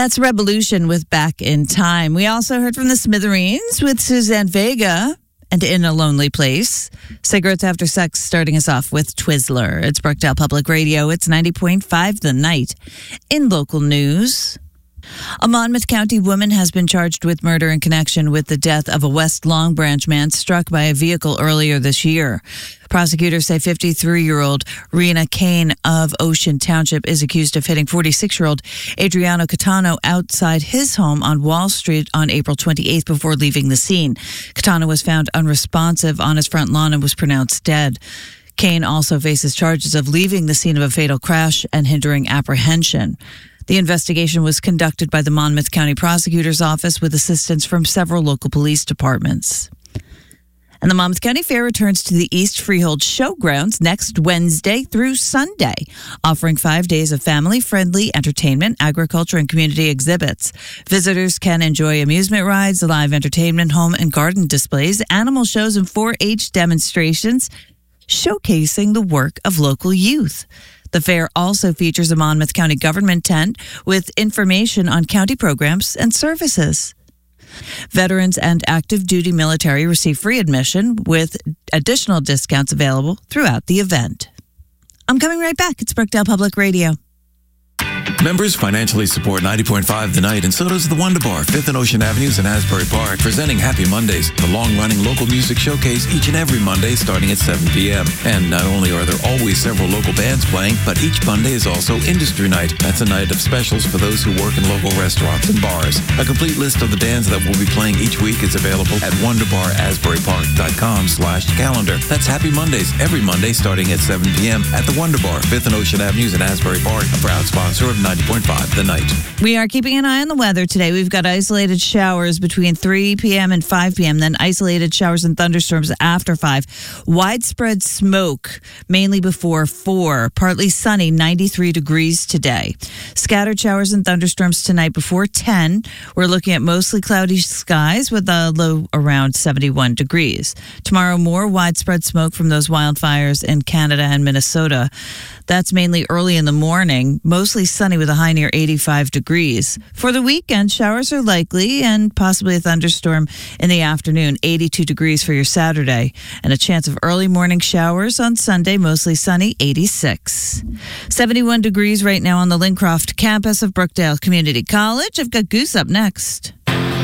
That's Revolution with Back in Time. We also heard from the Smithereens with Suzanne Vega and In a Lonely Place. Cigarettes After Sex starting us off with Twizzler. It's Brookdale Public Radio. It's 90.5 The Night. In local news, a Monmouth County woman has been charged with murder in connection with the death of a West Long Branch man struck by a vehicle earlier this year. Prosecutors say 53-year-old Rena Kane of Ocean Township is accused of hitting 46-year-old Adriano Catano outside his home on Wall Street on April 28th before leaving the scene. Catano was found unresponsive on his front lawn and was pronounced dead. Kane also faces charges of leaving the scene of a fatal crash and hindering apprehension. The investigation was conducted by the Monmouth County Prosecutor's Office with assistance from several local police departments. And the Monmouth County Fair returns to the East Freehold Showgrounds next Wednesday through Sunday, offering 5 days of family-friendly entertainment, agriculture, and community exhibits. Visitors can enjoy amusement rides, live entertainment, home and garden displays, animal shows, and 4-H demonstrations showcasing the work of local youth. The fair also features a Monmouth County government tent with information on county programs and services. Veterans and active duty military receive free admission with additional discounts available throughout the event. I'm coming right back. It's Brookdale Public Radio. Members financially support 90.5 The Night, and so does the Wonder Bar, 5th and Ocean Avenues in Asbury Park, presenting Happy Mondays, the long-running local music showcase each and every Monday starting at 7 p.m. And not only are there always several local bands playing, but each Monday is also Industry Night. That's a night of specials for those who work in local restaurants and bars. A complete list of the bands that will be playing each week is available at wonderbarasburypark.com/calendar. That's Happy Mondays, every Monday starting at 7 p.m. at the Wonder Bar, 5th and Ocean Avenues in Asbury Park, a proud sponsor of 90.5 The Night. We are keeping an eye on the weather today. We've got isolated showers between 3 p.m. and 5 p.m., then isolated showers and thunderstorms after 5. Widespread smoke, mainly before 4. Partly sunny, 93 degrees today. Scattered showers and thunderstorms tonight before 10. We're looking at mostly cloudy skies with a low around 71 degrees. Tomorrow, more widespread smoke from those wildfires in Canada and Minnesota. That's mainly early in the morning, mostly sunny with a high near 85 degrees. For the weekend, showers are likely and possibly a thunderstorm in the afternoon, 82 degrees for your Saturday. And a chance of early morning showers on Sunday, mostly sunny, 86. 71 degrees right now on the Lincroft campus of Brookdale Community College. I've got Goose up next.